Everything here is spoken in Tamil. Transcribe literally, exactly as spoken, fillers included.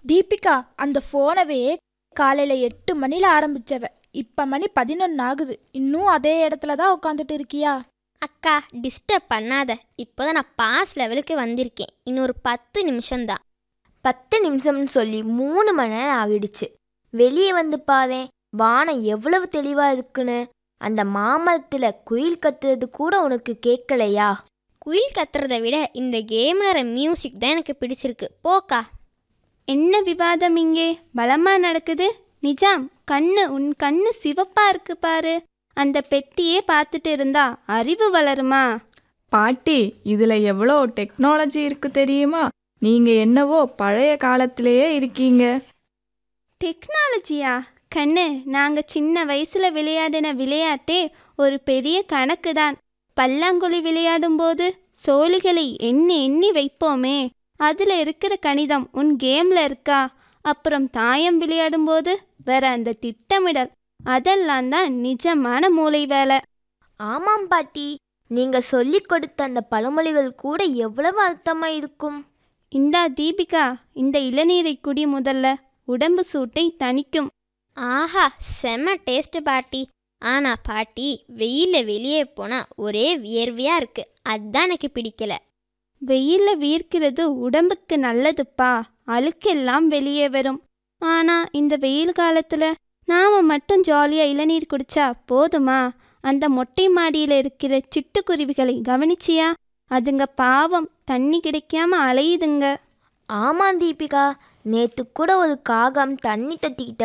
தீபிகா, அந்த ஃபோனவே காலையில எட்டு மணில ஆரம்பிச்சவ, இப்ப மணி பதினொன்னு ஆகுது. இன்னும் அதே இடத்துல தான் உட்காந்துட்டு இருக்கியா? அக்கா, டிஸ்டர்ப் பண்ணாத. இப்போதான் நான் பாஸ் லெவலுக்கு வந்திருக்கேன். இன்னொரு பத்து நிமிஷம்தான். பத்து நிமிஷம்னு சொல்லி மூணு மணி நேரம் ஆகிடுச்சு. வெளியே வந்து பாரேன், வானம் எவ்வளவு தெளிவா இருக்குன்னு. அந்த மாமரத்துல குயில் கத்துறது கூட உனக்கு கேட்கலையா? குயில் கத்துறதை விட இந்த கேம்ல மியூசிக் தான் எனக்கு பிடிச்சிருக்கு. போக்கா. என்ன விவாதம் இங்கே பலமா நடக்குது? நிஜாம், கண்ணு உன் கண்ணு சிவப்பா இருக்கு பாரு. அந்த பெட்டியே பார்த்துட்டு இருந்தா அறிவு வளருமா? பாட்டி, இதுல எவ்வளோ டெக்னாலஜி இருக்கு தெரியுமா? நீங்க என்னவோ பழைய காலத்திலேயே இருக்கீங்க. டெக்னாலஜியா? கண்ணு, நாங்க சின்ன வயசுல விளையாடின விளையாட்டே ஒரு பெரிய கணக்கு தான். பல்லாங்குழி விளையாடும் போது சோழிகளை எண்ணி எண்ணி வைப்போமே, அதுல இருக்கிற கணிதம் உன் கேம்ல இருக்கா? அப்புறம் தாயம் விளையாடும் போது வேற அந்த திட்டமிடல், அதெல்லாம் தான் நிஜமான மூளை வேலை. ஆமாம் பாட்டி, நீங்க சொல்லி கொடுத்த அந்த பழமொழிகள் கூட எவ்வளவு அர்த்தமா இருக்கும். இந்தா தீபிகா, இந்த இளநீரை குடி முதல்ல, உடம்பு சூட்டை தணிக்கும். ஆஹா, செம டேஸ்ட் பாட்டி. ஆனா பாட்டி, வெயில்ல வெளியே போனா ஒரே வியர்வையா இருக்கு. அதுதான் எனக்கு பிடிக்கல. வெயில்ல வீர்க்கிறது உடம்புக்கு நல்லதுப்பா, அழுக்கெல்லாம் வெளியே வரும். ஆனா இந்த வெயில் காலத்துல நாம மட்டும் ஜாலியா இளநீர் குடிச்சா போதுமா? அந்த மொட்டை மாடியில இருக்கிற சிட்டுக்குருவிகளை கவனிச்சியா? அதுங்க பாவம், தண்ணி கிடைக்காம அலையுதுங்க. ஆமாம் தீபிகா, நேத்து கூட ஒரு காகம் தண்ணி தட்டிக்கிட்ட